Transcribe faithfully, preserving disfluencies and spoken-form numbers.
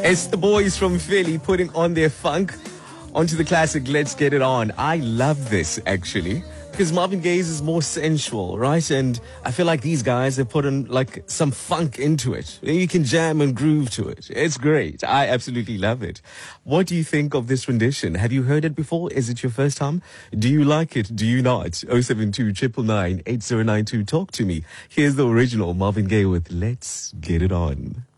It's the boys from Philly putting on their funk onto the classic Let's Get It On. I love this, actually, because Marvin Gaye's is more sensual, right? And I feel like these guys have put in like some funk into it. You can jam and groove to it. It's great. I absolutely love it. What do you think of this rendition? Have you heard it before? Is it your first time? Do you like it? Do you not? oh seven two, nine nine nine, eight zero nine two. Talk to me. Here's the original Marvin Gaye with Let's Get It On.